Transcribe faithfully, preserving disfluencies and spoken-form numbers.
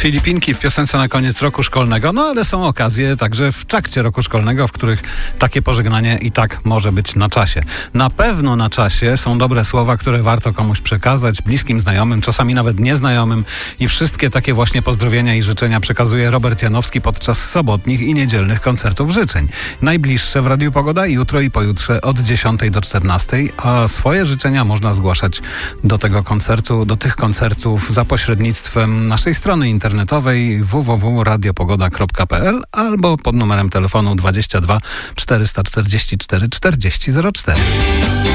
Filipinki w piosence na koniec roku szkolnego, no ale są okazje także w trakcie roku szkolnego, w których takie pożegnanie i tak może być na czasie. Na pewno na czasie są dobre słowa, które warto komuś przekazać, bliskim, znajomym, czasami nawet nieznajomym i wszystkie takie właśnie pozdrowienia i życzenia przekazuje Robert Janowski podczas sobotnich i niedzielnych koncertów życzeń. Najbliższe w Radiu Pogoda jutro i pojutrze od dziesiątej do czternastej, a swoje życzenia można zgłaszać do tego koncertu, do tych koncertów za pośrednictwem naszej strony internetowej w w w kropka radiopogoda kropka p l albo pod numerem telefonu dwadzieścia dwa czterysta czterdzieści cztery czterdzieści zero cztery.